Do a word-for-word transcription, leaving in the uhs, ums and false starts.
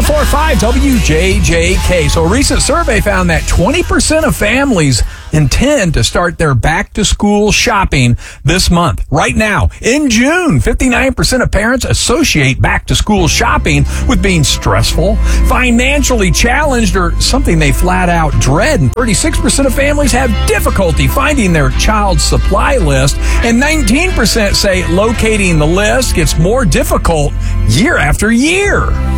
oh five W J J K. So a recent survey found that twenty percent of families intend to start their back-to-school shopping this month. Right now, in June, fifty-nine percent of parents associate back-to-school shopping with being stressful, financially challenged, or something they flat-out dread. And thirty-six percent of families have difficulty finding their child's supply list, and nineteen percent say locating the list gets more difficult year after year.